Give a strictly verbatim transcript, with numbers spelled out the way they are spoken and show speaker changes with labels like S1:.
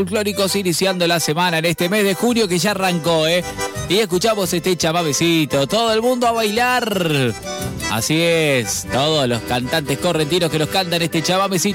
S1: folclóricos iniciando la semana en este mes de junio que ya arrancó, ¿eh? Y escuchamos este chamamecito, todo el mundo a bailar. Así es, todos los cantantes correntinos que nos cantan este chamamecito.